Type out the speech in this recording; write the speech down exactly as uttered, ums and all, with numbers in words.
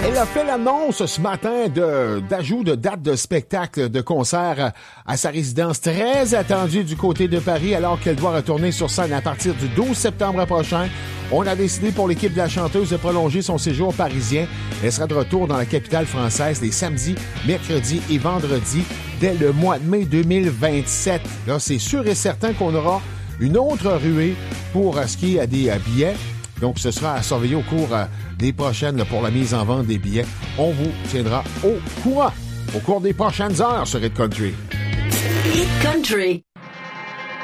Elle a fait l'annonce ce matin de, d'ajout de date de spectacle, de concert à sa résidence très attendue du côté de Paris alors qu'elle doit retourner sur scène à partir du douze septembre prochain. On a décidé pour l'équipe de la chanteuse de prolonger son séjour parisien. Elle sera de retour dans la capitale française les samedis, mercredis et vendredis dès le mois de mai deux mille vingt-sept. Là, c'est sûr et certain qu'on aura une autre ruée pour ce qui est des billets. Donc, ce sera à surveiller au cours des prochaines là, pour la mise en vente des billets. On vous tiendra au courant au cours des prochaines heures sur Hit Country. Hit Country.